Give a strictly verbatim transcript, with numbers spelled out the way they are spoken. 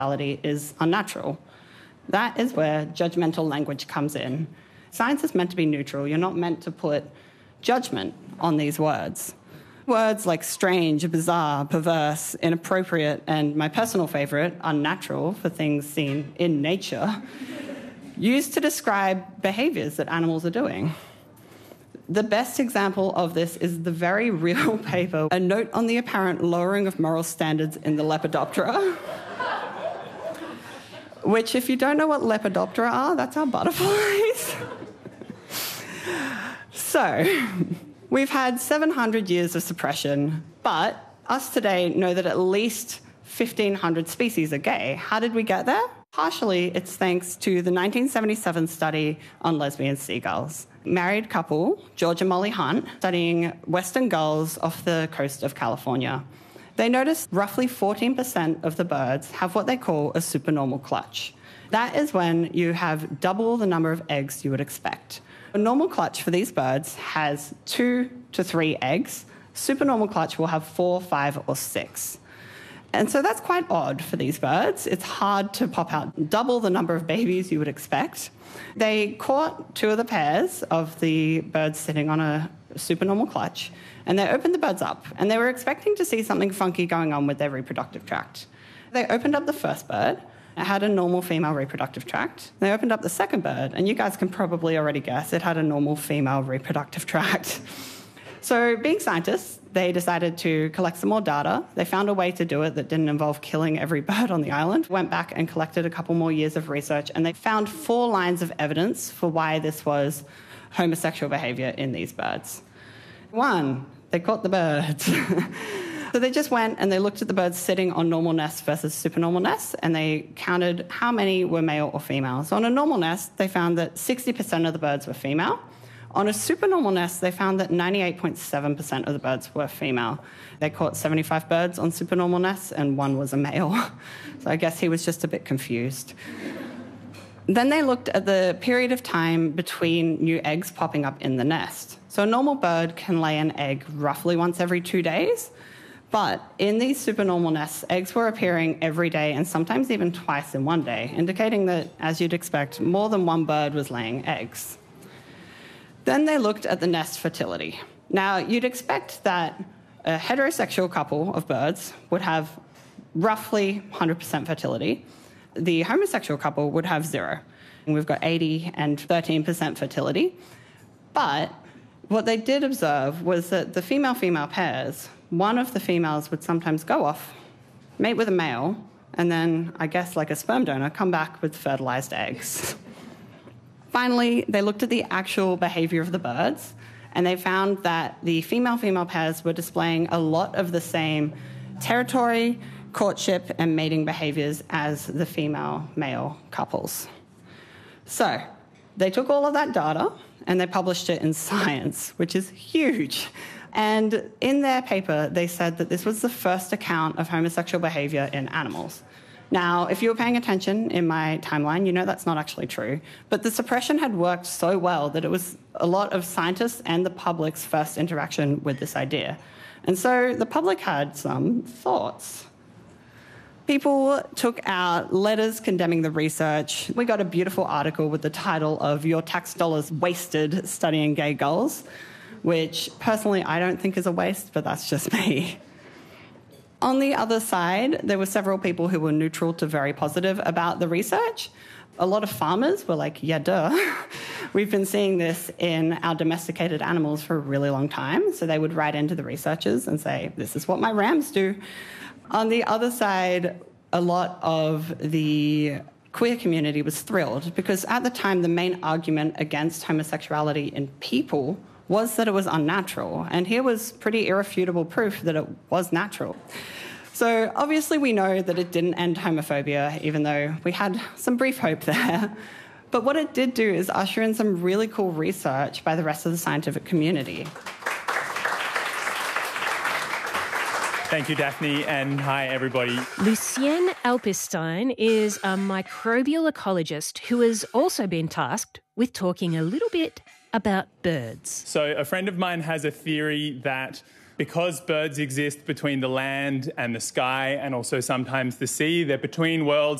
homosexuality is unnatural. That is where judgmental language comes in. Science is meant to be neutral. You're not meant to put judgment on these words. Words like strange, bizarre, perverse, inappropriate, and my personal favourite, unnatural, for things seen in nature, used to describe behaviours that animals are doing. The best example of this is the very real paper, A Note on the Apparent Lowering of Moral Standards in the Lepidoptera, which, if you don't know what Lepidoptera are, that's our butterflies. So, we've had seven hundred years of suppression, but us today know that at least fifteen hundred species are gay. How did we get there? Partially, it's thanks to the nineteen seventy-seven study on lesbian seagulls. Married couple, George and Molly Hunt, studying western gulls off the coast of California. They noticed roughly fourteen percent of the birds have what they call a supernormal clutch. That is when you have double the number of eggs you would expect. A normal clutch for these birds has two to three eggs. Supernormal clutch will have four, five, or six. And so that's quite odd for these birds. It's hard to pop out double the number of babies you would expect. They caught two of the pairs of the birds sitting on a supernormal clutch, and they opened the birds up, and they were expecting to see something funky going on with their reproductive tract. They opened up the first bird. It had a normal female reproductive tract. They opened up the second bird, and you guys can probably already guess it had a normal female reproductive tract. So, being scientists, they decided to collect some more data. They found a way to do it that didn't involve killing every bird on the island. Went back and collected a couple more years of research, and they found four lines of evidence for why this was homosexual behaviour in these birds. One, they caught the birds. So they just went and they looked at the birds sitting on normal nests versus supernormal nests, and they counted how many were male or female. So on a normal nest, they found that sixty percent of the birds were female. On a supernormal nest, they found that ninety-eight point seven percent of the birds were female. They caught seventy-five birds on supernormal nests, and one was a male. So I guess he was just a bit confused. Then they looked at the period of time between new eggs popping up in the nest. So a normal bird can lay an egg roughly once every two days. But in these supernormal nests, eggs were appearing every day and sometimes even twice in one day, indicating that, as you'd expect, more than one bird was laying eggs. Then they looked at the nest fertility. Now, you'd expect that a heterosexual couple of birds would have roughly one hundred percent fertility. The homosexual couple would have zero. And we've got eighty and thirteen percent fertility. But what they did observe was that the female-female pairs, one of the females would sometimes go off, mate with a male, and then, I guess like a sperm donor, come back with fertilized eggs. Finally, they looked at the actual behaviour of the birds, and they found that the female-female pairs were displaying a lot of the same territory, courtship, and mating behaviours as the female-male couples. So they took all of that data and they published it in Science, which is huge. And in their paper, they said that this was the first account of homosexual behaviour in animals. Now, if you were paying attention in my timeline, you know that's not actually true. But the suppression had worked so well that it was a lot of scientists and the public's first interaction with this idea. And so the public had some thoughts. People took out letters condemning the research. We got a beautiful article with the title of "Your Tax Dollars Wasted Studying Gay Gulls," which personally I don't think is a waste, but that's just me. On the other side, there were several people who were neutral to very positive about the research. A lot of farmers were like, yeah, duh. We've been seeing this in our domesticated animals for a really long time. So they would write into the researchers and say, this is what my rams do. On the other side, a lot of the queer community was thrilled because at the time, the main argument against homosexuality in people was that it was unnatural. And here was pretty irrefutable proof that it was natural. So obviously we know that it didn't end homophobia, even though we had some brief hope there. But what it did do is usher in some really cool research by the rest of the scientific community. Thank you, Daphne, and hi, everybody. Lucienne Alpestein is a microbial ecologist who has also been tasked with talking a little bit about birds. So a friend of mine has a theory that Because birds exist between the land and the sky and also sometimes the sea, they're between worlds